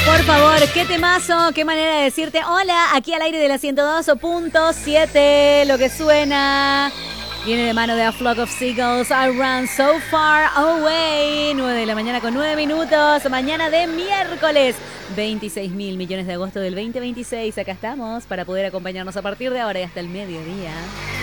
Por favor, qué temazo, qué manera de decirte hola, aquí al aire de la 102.7, lo que suena. Viene de mano de A Flock of Seagulls, I Run So Far Away. 9 de la mañana con 9 minutos, mañana de miércoles, 26.000 millones de agosto del 2026. Acá estamos para poder acompañarnos a partir de ahora y hasta el mediodía.